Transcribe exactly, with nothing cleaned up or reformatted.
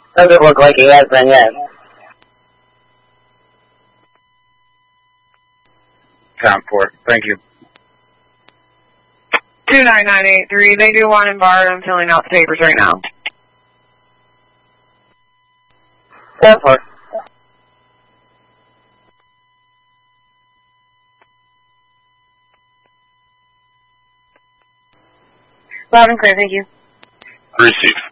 Doesn't look like he has been yet. Town Port. Thank you. two nine nine eight three. They do want him barred. I'm filling out the papers right now. Ten four. Loud and clear, thank you. Received.